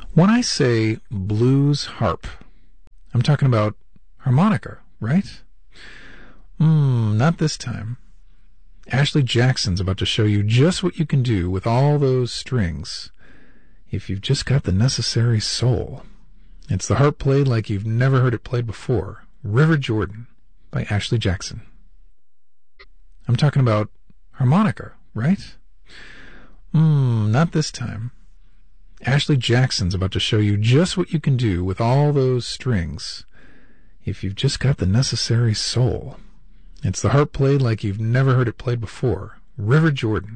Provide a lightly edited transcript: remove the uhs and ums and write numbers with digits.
When I say blues harp, I'm talking about harmonica, right? Not this time. Ashley Jackson's about to show you just what you can do with all those strings if you've just got the necessary soul. It's the harp played like you've never heard it played before. River Jordan by Ashley Jackson. I'm talking about harmonica, right? Not this time. Ashley Jackson's about to show you just what you can do with all those strings if you've just got the necessary soul. It's the harp played like you've never heard it played before. River Jordan